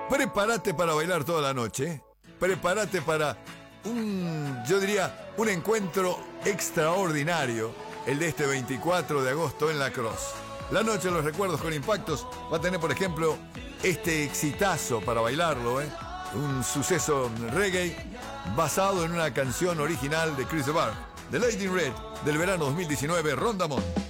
Prepárate para bailar toda la noche. Prepárate para yo diría, un encuentro extraordinario, el de este 24 de agosto en La Crosse. La noche de los recuerdos con impactos va a tener, por ejemplo, este exitazo para bailarlo, un suceso reggae basado en una canción original de Chris de Burgh, The Lady in Red, del verano 2019, Rondamont.